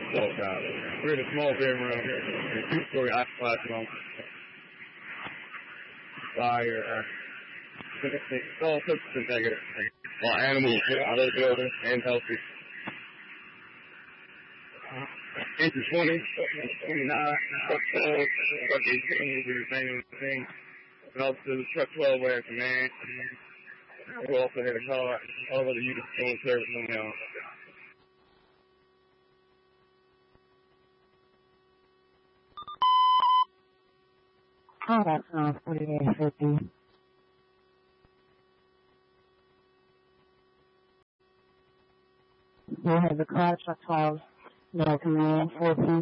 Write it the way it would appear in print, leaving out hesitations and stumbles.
walked out. We're in a small bedroom, a two-story isolation fire. All sorts of negative. All animals out of the building and healthy. Into 20, 29, truck 12, truck 18 will be the same thing. And also the truck 12 where command. We also had a car, all of the units going service on now. Oh, that sounds pretty trippy. We had the car truck 12, no command 14.